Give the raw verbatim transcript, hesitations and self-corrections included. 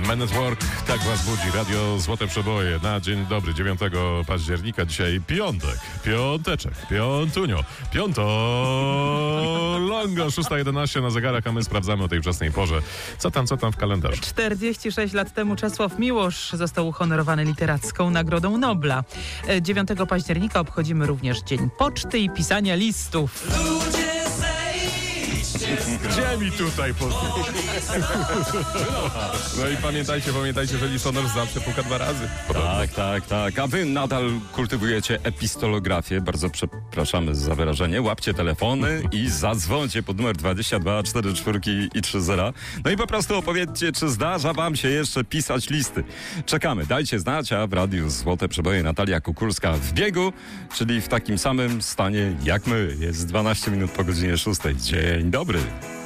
Men at Work, tak was budzi Radio Złote Przeboje na dzień dobry, dziewiątego października, dzisiaj piątek, piąteczek, piątunio, piąto longo, szósta jedenaście na zegarach, a my sprawdzamy o tej wczesnej porze, co tam, co tam w kalendarzu. czterdzieści sześć lat temu Czesław Miłosz został uhonorowany literacką Nagrodą Nobla. dziewiątego października obchodzimy również Dzień Poczty i pisania listów. Gdzie mi tutaj po... No i pamiętajcie, pamiętajcie, że listonosz zawsze puka dwa razy. Podobno. Tak, tak, tak. A wy nadal kultywujecie epistolografię. Bardzo przepraszamy za wyrażenie. Łapcie telefony i zadzwońcie pod numer dwadzieścia dwa cztery cztery i trzy zero. No i po prostu opowiedzcie, czy zdarza wam się jeszcze pisać listy. Czekamy. Dajcie znać, a w Radiu Złote Przeboje Natalia Kukulska w biegu, czyli w takim samym stanie jak my. Jest dwanaście minut po godzinie szóstej. Dzień dobry.